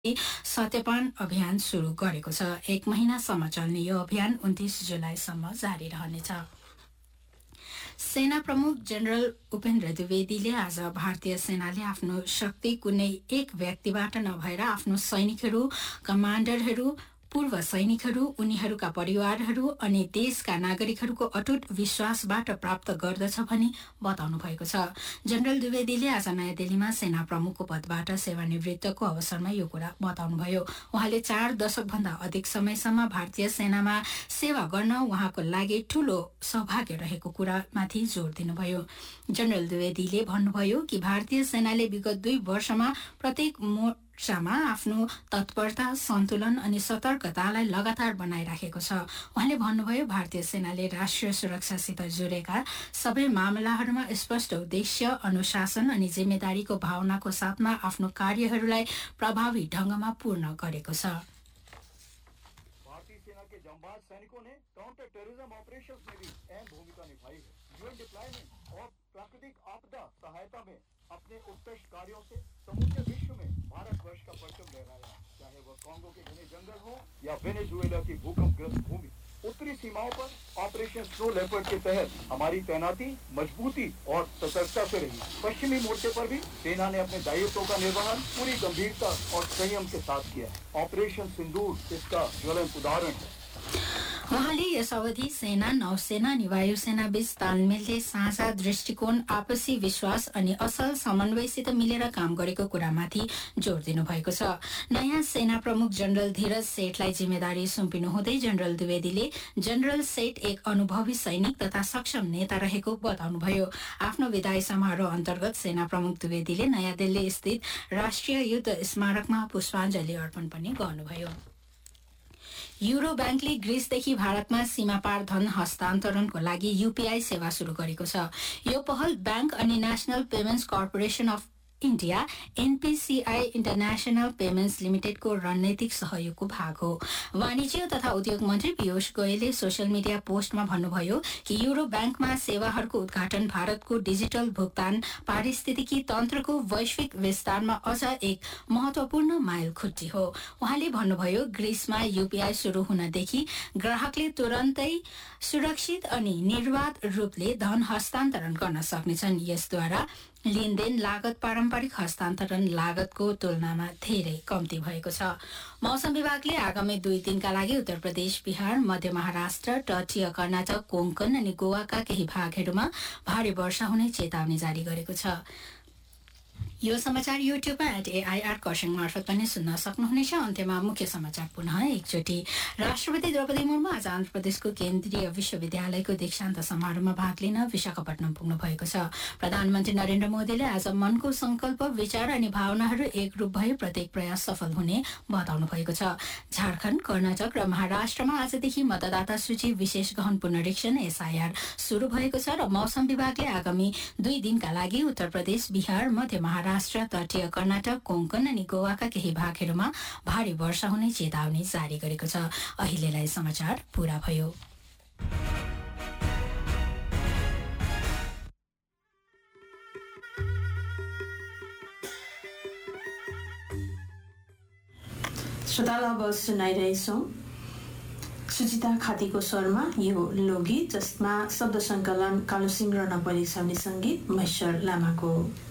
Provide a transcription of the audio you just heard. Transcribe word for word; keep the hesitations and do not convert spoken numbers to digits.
सत्यपान अभियान सुरु गरेको छ। एक महिनासम्म चल्ने यो अभियान उन्तीस जुलाईसम्म जारी रहनेछ। सेना प्रमुख जनरल उपेन्द्र द्विवेदीले आज भारतीय सेनाले आफ्नो शक्ति कुनै एक व्यक्तिबाट नभएर आफ्नो सैनिकहरू, कमाण्डरहरू, पूर्व सैनिकहरू, उनीहरूका परिवारहरू अनि देशका नागरिकहरूको अटुट विश्वासबाट प्राप्त गर्दछ भनी बताउनु भएको छ। जनरल द्विवेदीले आज नयाँ दिल्लीमा सेना प्रमुखको पदबाट सेवानिवृत्तको अवसरमा यो कुरा बताउनुभयो। उहाँले चार दशकभन्दा अधिक समयसम्म भारतीय सेनामा सेवा गर्न उहाँको लागि ठूलो सौभाग्य रहेको कुरामाथि जोड़ दिनुभयो। जनरल द्विवेदीले भन्नुभयो कि भारतीय सेनाले विगत दुई वर्षमा प्रत्येक मोर्चामा आफ्नो तत्परता, सन्तुलन अनि सतर्कतालाई लगातार बनाइराखेको छ। उहाँले भन्नुभयो भारतीय सेनाले राष्ट्रिय सुरक्षासित जोडेका सबै मामलाहरूमा स्पष्ट उद्देश्य, अनुशासन अनि जिम्मेदारीको भावनाको साथमा आफ्नो कार्यहरूलाई प्रभावी ढंगमा पूर्ण गरेको छ। भारतीय सेना के जांबाज सैनिकों ने काउंटर टेररिज्म ऑपरेशंस में भी अहम भूमिका निभाई है। यूएन डिप्लॉयमेंट और प्राकृतिक आपदा सहायता में अपने उत्कृष्ट कार्यों से समूचे विश्व में भारतवर्ष का परचम लहराया, चाहे वह कांगो के घने जंगल हो या वेनेजुएला की भूकंपग्रस्त भूमि। उत्तरी सीमाओं पर ऑपरेशन स्नो लेपर्ड के तहत हमारी तैनाती मजबूती और सतर्कता से रही। पश्चिमी मोर्चे पर भी सेना ने अपने दायित्वों का निर्वहन पूरी गंभीरता और संयम के साथ किया। ऑपरेशन सिंदूर इसका ज्वलंत उदाहरण है। उहाँले यस अवधि सेना, नौसेना अनि वायुसेना बीच तालमेलले साझा दृष्टिकोण, आपसी विश्वास अनि असल समन्वयसित मिलेर काम गरेको कुरामाथि जोड़ दिनुभएको छ। नयाँ सेना प्रमुख जनरल धीरज सेठलाई जिम्मेदारी सुम्पिनुहुँदै जनरल द्विवेदीले जनरल सेठ एक अनुभवी सैनिक तथा सक्षम नेता रहेको बताउनुभयो। आफ्नो विदाई समारोह अन्तर्गत सेना प्रमुख द्विवेदीले नयाँ दिल्ली स्थित राष्ट्रिय युद्ध स्मारकमा पुष्पाञ्जली अर्पण पनि गर्नुभयो। यूरो ब्याङ्कले ग्रीसदेखि भारतमा सीमापार धन हस्तान्तरणको लागि यूपीआई सेवा शुरू गरेको छ। यो पहल ब्याङ्क अनि national payments corporation of India NPCI international payments लिमिटेडको रणनीतिक सहयोगको भाग हो। वाणिज्य तथा उद्योग मन्त्री पीयूष गोयलले सोशल मिडिया पोस्टमा भन्नुभयो कि यूरो ब्याङ्कमा सेवाहरूको उद्घाटन भारतको डिजिटल भुक्तान पारिस्थितिकी तन्त्रको वैश्विक विस्तारमा अझ एक महत्वपूर्ण माइलखुट्टी हो। उहाँले भन्नुभयो ग्रीसमा यूपीआई शुरू हुनदेखि ग्राहकले तुरन्तै सुरक्षित अनि निर्वाध रूपले धन हस्तान्तरण गर्न सक्नेछन्। यसद्वारा लेनदेन लागत पारम्परिक हस्तान्तरण लागतको तुलनामा धेरै कम्ती भएको छ। मौसम विभागले आगामी दुई दिनका लागि उत्तर प्रदेश, बिहार, मध्य महाराष्ट्र, तटीय कर्नाटक, कोंकण अनि गोवाका केही भागहरूमा भारी वर्षा हुने चेतावनी जारी गरेको छ। यो समाचार युट्युबमा एट एआईआर खरसाङ मार्फत पनि सुन्न सक्नुहुनेछ। अन्त्यमा मुख्य समाचार पुनः एकचोटि। राष्ट्रपति द्रौपदी मुर्मु आज आन्ध्र प्रदेशको केन्द्रीय विश्वविद्यालयको दीक्षान्त समारोहमा भाग लिन विशाखापट्टनम पुग्नु भएको छ। प्रधानमन्त्री नरेन्द्र मोदीले आज मनको संकल्प, विचार अनि भावनाहरू एकरूप भए प्रत्येक प्रयास सफल हुने बताउनु भएको छ। झारखण्ड, कर्नाटक र महाराष्ट्रमा आजदेखि मतदाता सूची विशेष गहन पुनरीक्षण एसआईआर शुरू भएको छ र मौसम विभागले आगामी दुई दिनका लागि उत्तर प्रदेश, बिहार, मध्य महाराष्ट्र महाराष्ट्र, तटीय कर्नाटक, कोंकण अनि गोवाका केही भागहरूमा भारी वर्षा हुने चेतावनी जारी गरेको छ। अहिलेलाई समाचार पूरा भयो। श्रोताल, अब सुनाइरहेछौँ सुजिता खातीको स्वरमा यो लोकगीत, जसमा शब्द संकलन कालो सिंह र नपरिसाउने संगीत महेश्वर लामाको।